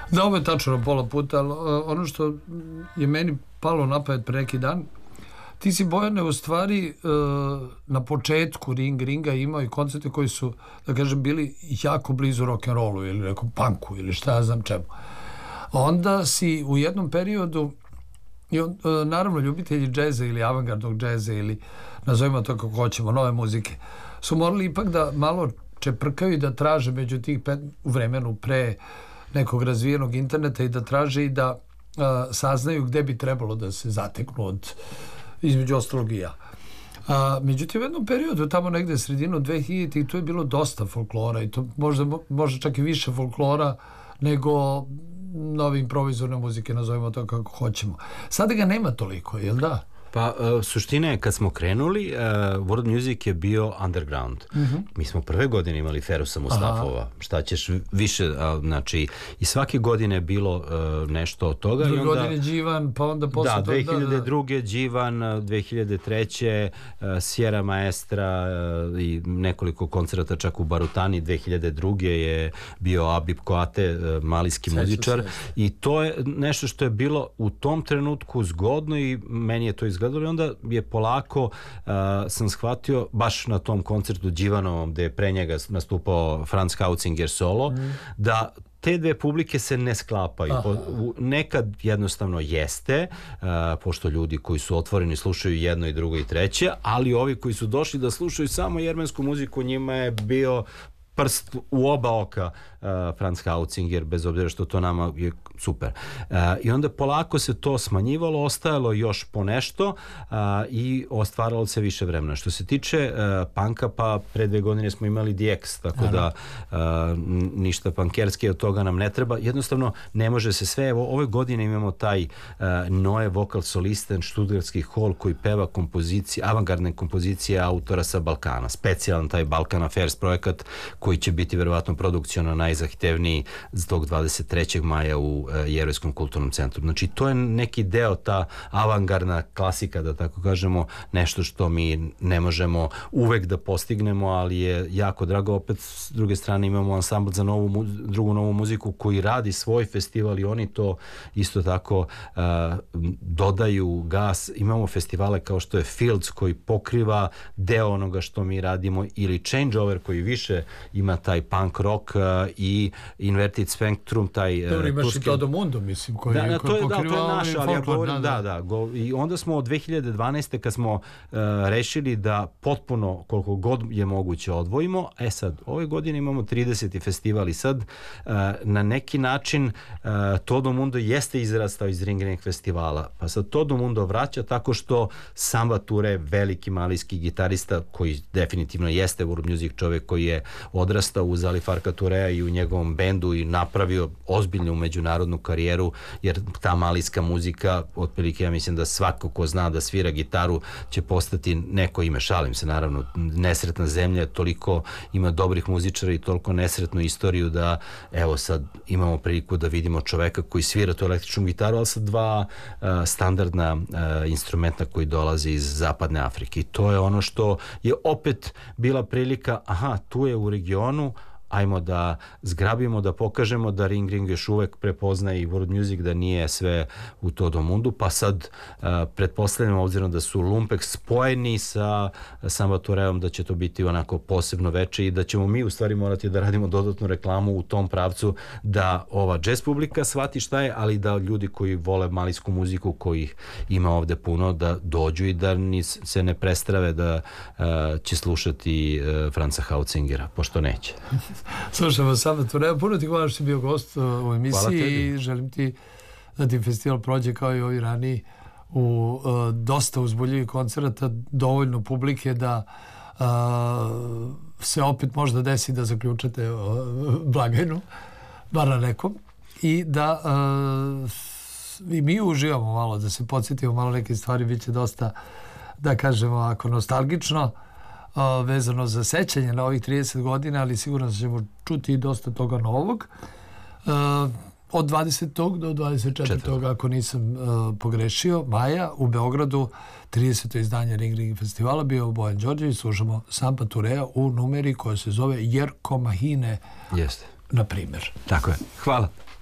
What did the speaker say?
Da, ovo je tačno pola puta, ali ono što je meni palo na pamet pre neki dan, ti si, Bojane, u stvari na početku Ringa imao i koncerte koji su, da kažem, bili jako blizu rock'n'rollu ili nekom punku ili šta ja znam čemu. Onda si u jednom periodu, naravno ljubitelji džeza ili avangardnog džeza ili nazovimo to kako hoćemo, nove muzike, su morali ipak da malo čeprkaju i da traže među tih u vremenu pre nekog razvijenog interneta i da traže i da saznaju gde bi trebalo da se zateknu od, između ostalog i ja. Međutim, u jednom periodu, tamo negde sredinu 2000-ih, tu je bilo dosta folklora i to možda čak i više folklora nego nove improvizorne muzike, nazovimo to kako hoćemo. Sada ga nema toliko, jel da? Pa, suština je, kad smo krenuli, world music je bio underground. Mi smo prve godine imali Ferusa Mustafova. Šta ćeš više, znači, i svake godine je bilo nešto od toga. Druge godine Đivan, pa onda posle toga. Da, 2002. Đivan, 2003. Sierra Maestra i nekoliko koncerata čak u Barutani. 2002. je bio Abib Koate, malijski muzičar. I to je nešto što je bilo u tom trenutku zgodno i meni je to izgledalo. Onda je polako sam shvatio, baš na tom koncertu Đivanovom, gde je pre njega nastupao Franz Kauzinger solo, da te dve publike se ne sklapaju. Nekad jednostavno jeste, pošto ljudi koji su otvoreni slušaju jedno i drugo i treće, ali ovi koji su došli da slušaju samo jermensku muziku, njima je bio prst u oba oka Franz Kauzinger, bez obzira što to nama je super. I onda polako se to smanjivalo, ostajalo još po nešto i ostvaralo se više vremena. Što se tiče panka, pa pre 2 godine smo imali DX, tako da ništa pankerski od toga nam ne treba. Jednostavno, ne može se sve. Evo, ove godine imamo taj Noe vokal solisten, Štutgartski hol, koji peva kompozicije, avangardne kompozicije autora sa Balkana. Specijalan taj Balkan Affairs projekat, koji će biti verovatno produkciono najzahtevniji tog 23. maja u Jevrejskom kulturnom centru. Znači, to je neki deo, ta avangardna klasika, da tako kažemo, nešto što mi ne možemo uvek da postignemo, ali je jako drago. Opet, s druge strane, imamo ansambl za drugu novu muziku koji radi svoj festival i oni to isto tako dodaju gas. Imamo festivale kao što je Fields, koji pokriva deo onoga što mi radimo, ili Changeover, koji više ima taj punk rock, i Inverted Spectrum, taj dobro, imaš i Todo Mundo, mislim, koji pokriva to je naš, ali ja govorim, i onda smo od 2012. kad smo rešili da potpuno, koliko god je moguće, odvojimo. Sad, ove godine imamo 30. festival i sad na neki način Todo Mundo jeste izrastao iz Ring festivala, pa sad Todo Mundo vraća tako što Samba Ture, veliki malijski gitarista, koji definitivno jeste world music čovjek, koji je odrastao uz Ali Farka Turea i u njegovom bendu i napravio ozbiljnu međunarodnu karijeru, jer ta malijska muzika, otprilike ja mislim da svako ko zna da svira gitaru će postati neko ime. Šalim se, naravno, nesretna zemlja, toliko ima dobrih muzičara i toliko nesretnu istoriju da evo sad imamo priliku da vidimo čoveka koji svira tu električnu gitaru, ali sa 2 standardna instrumenta koji dolaze iz zapadne Afrike. I to je ono što je opet bila prilika, tu je u regionu, ajmo da zgrabimo, da pokažemo da Ring još uvek prepoznaje i world music, da nije sve u Todo Mundu, pa sad pretpostavljamo, obzirom da su Lumpex spojeni sa Samba Tureom, da će to biti onako posebno veče i da ćemo mi u stvari morati da radimo dodatnu reklamu u tom pravcu, da ova jazz publika shvati šta je, ali da ljudi koji vole malijsku muziku, kojih ima ovde puno, da dođu i da se ne prestrave da će slušati Franca Kauzingera, pošto neće. Slušamo Samba Turea, puno ti hvala što si bio gost u emisiji i želim ti da ti festival prođe kao i ovi raniji u dosta uzbuljivih koncerata, dovoljno publike da se opet možda desi da zaključate blagajnu, bar na nekom, i da i mi uživamo malo, da se podsjetimo malo neke stvari, bit će dosta, da kažemo, ako nostalgično, vezano za sećanje na ovih 30 godina, ali sigurno ćemo čuti i dosta toga novog. Od 20. do 24. ako nisam pogrešio, maja u Beogradu, 30. izdanje Ring festivala, bio Bojan Đorđević, slušamo Samba Turea u numeri koja se zove Jerko Mahine, na primjer. Tako je. Hvala.